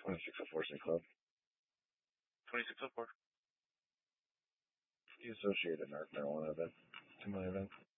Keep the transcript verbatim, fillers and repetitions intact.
twenty-six oh four St. Club. twenty-six oh four. The Associated North Carolina event. Two million event.